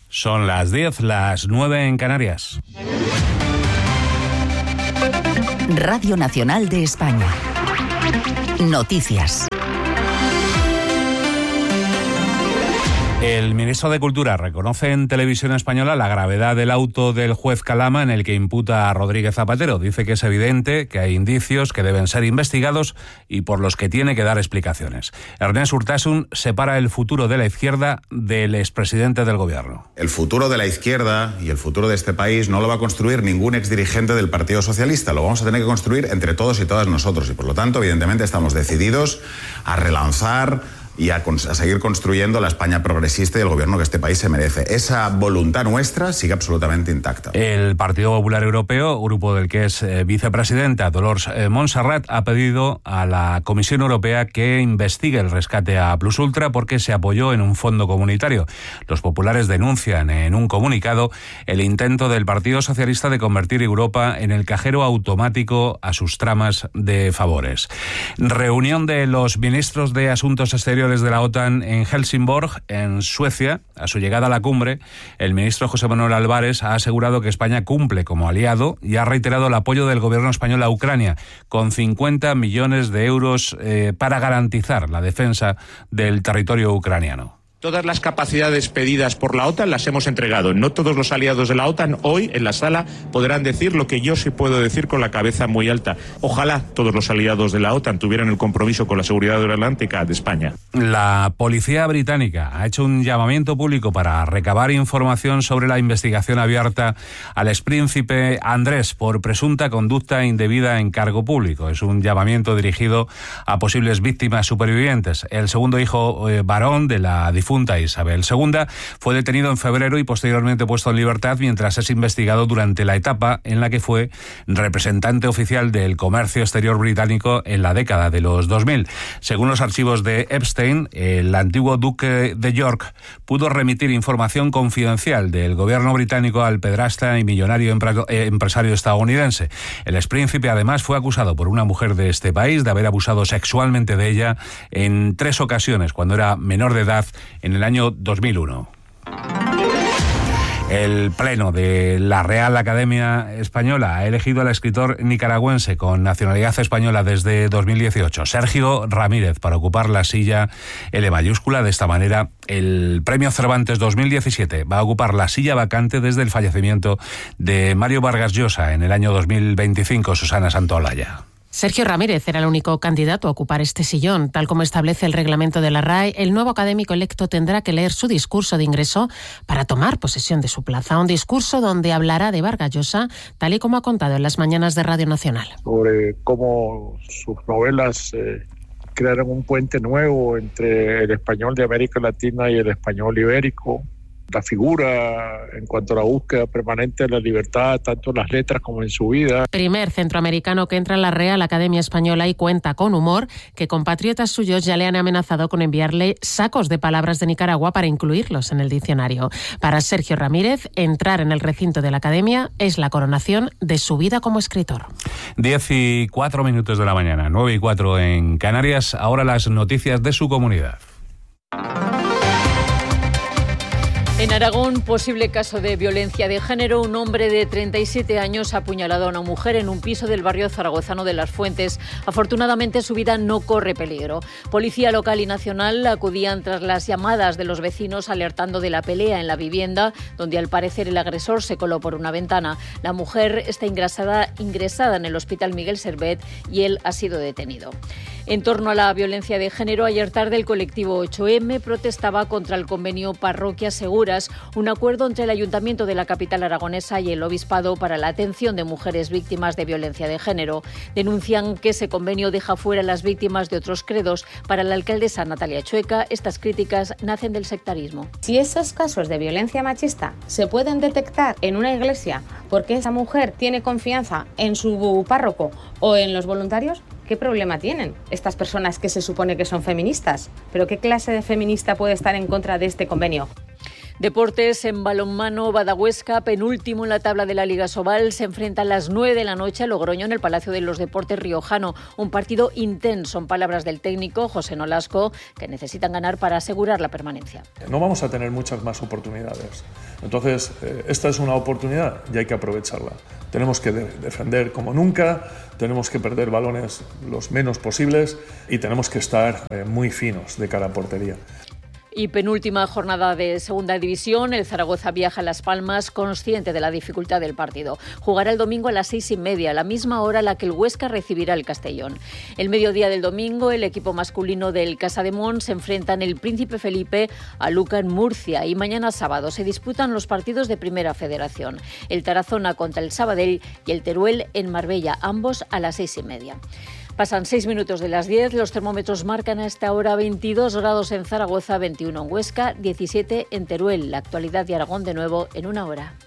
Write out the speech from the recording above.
Son las 10, las 9 en Canarias. Radio Nacional de España. Noticias. El ministro de Cultura reconoce en Televisión Española la gravedad del auto del juez Calama en el que imputa a Rodríguez Zapatero. Dice que es evidente que hay indicios que deben ser investigados y por los que tiene que dar explicaciones. Ernest Urtasun separa el futuro de la izquierda del expresidente del gobierno. El futuro de la izquierda y el futuro de este país no lo va a construir ningún exdirigente del Partido Socialista. Lo vamos a tener que construir entre todos y todas nosotros. Y por lo tanto, evidentemente, estamos decididos a relanzar y a seguir construyendo la España progresista y el gobierno que este país se merece. Esa voluntad nuestra sigue absolutamente intacta. El Partido Popular Europeo, grupo del que es vicepresidenta Dolors Montserrat, ha pedido a la Comisión Europea que investigue el rescate a Plus Ultra porque se apoyó en un fondo comunitario. Los populares denuncian en un comunicado el intento del Partido Socialista de convertir Europa en el cajero automático a sus tramas de favores. Reunión de los ministros de Asuntos Exteriores de la OTAN en Helsingborg, en Suecia. A su llegada a la cumbre, el ministro José Manuel Álvarez ha asegurado que España cumple como aliado y ha reiterado el apoyo del gobierno español a Ucrania, con 50 millones de euros para garantizar la defensa del territorio ucraniano. Todas las capacidades pedidas por la OTAN las hemos entregado. No todos los aliados de la OTAN hoy en la sala podrán decir lo que yo sí puedo decir con la cabeza muy alta. Ojalá todos los aliados de la OTAN tuvieran el compromiso con la seguridad atlántica de España. La policía británica ha hecho un llamamiento público para recabar información sobre la investigación abierta al expríncipe Andrés por presunta conducta indebida en cargo público. Es un llamamiento dirigido a posibles víctimas supervivientes. El segundo hijo varón de la difunta Isabel II fue detenido en febrero y posteriormente puesto en libertad mientras es investigado durante la etapa en la que fue representante oficial del comercio exterior británico en la década de los 2000. Según los archivos de Epstein, el antiguo duque de York pudo remitir información confidencial del gobierno británico al pedrasta y millonario empresario estadounidense. El expríncipe además fue acusado por una mujer de este país de haber abusado sexualmente de ella en 3 ocasiones cuando era menor de edad en el año 2001. El Pleno de la Real Academia Española ha elegido al escritor nicaragüense con nacionalidad española desde 2018, Sergio Ramírez, para ocupar la silla L mayúscula. De esta manera, el Premio Cervantes 2017 va a ocupar la silla vacante desde el fallecimiento de Mario Vargas Llosa en el año 2025, Susana Santaolalla. Sergio Ramírez era el único candidato a ocupar este sillón. Tal como establece el reglamento de la RAE, el nuevo académico electo tendrá que leer su discurso de ingreso para tomar posesión de su plaza. Un discurso donde hablará de Vargas Llosa, tal y como ha contado en las mañanas de Radio Nacional. Sobre cómo sus novelas crearon un puente nuevo entre el español de América Latina y el español ibérico. La figura en cuanto a la búsqueda permanente de la libertad, tanto en las letras como en su vida. Primer centroamericano que entra en la Real Academia Española y cuenta con humor que compatriotas suyos ya le han amenazado con enviarle sacos de palabras de Nicaragua para incluirlos en el diccionario. Para Sergio Ramírez, entrar en el recinto de la Academia es la coronación de su vida como escritor. 10:04 de la mañana, 9:04 en Canarias. Ahora las noticias de su comunidad. En Aragón, posible caso de violencia de género. Un hombre de 37 años ha apuñalado a una mujer en un piso del barrio zaragozano de Las Fuentes. Afortunadamente, su vida no corre peligro. Policía local y nacional acudían tras las llamadas de los vecinos alertando de la pelea en la vivienda, donde al parecer el agresor se coló por una ventana. La mujer está ingresada en el Hospital Miguel Servet y él ha sido detenido. En torno a la violencia de género, ayer tarde el colectivo 8M protestaba contra el convenio Parroquias Seguras, un acuerdo entre el Ayuntamiento de la capital aragonesa y el Obispado para la atención de mujeres víctimas de violencia de género. Denuncian que ese convenio deja fuera a las víctimas de otros credos. Para la alcaldesa Natalia Chueca, estas críticas nacen del sectarismo. Si esos casos de violencia machista se pueden detectar en una iglesia porque esa mujer tiene confianza en su párroco o en los voluntarios, ¿qué problema tienen estas personas que se supone que son feministas? ¿Pero qué clase de feminista puede estar en contra de este convenio? Deportes, en balonmano, Badahuesca, penúltimo en la tabla de la Liga Sobal, se enfrenta a las 9 de la noche a Logroño en el Palacio de los Deportes riojano. Un partido intenso, en palabras del técnico José Nolasco, que necesitan ganar para asegurar la permanencia. No vamos a tener muchas más oportunidades. Entonces, esta es una oportunidad y hay que aprovecharla. Tenemos que defender como nunca, tenemos que perder balones los menos posibles y tenemos que estar muy finos de cara a portería. Y penúltima jornada de segunda división, el Zaragoza viaja a Las Palmas consciente de la dificultad del partido. Jugará el domingo a las 6:30, la misma hora a la que el Huesca recibirá el Castellón. El mediodía del domingo, el equipo masculino del Casademont se enfrenta en el Príncipe Felipe a Luca en Murcia y mañana sábado se disputan los partidos de Primera Federación. El Tarazona contra el Sabadell y el Teruel en Marbella, ambos a las 6:30. Pasan 6 minutos de las 10, los termómetros marcan a esta hora 22 grados en Zaragoza, 21 en Huesca, 17 en Teruel. La actualidad de Aragón de nuevo en una hora.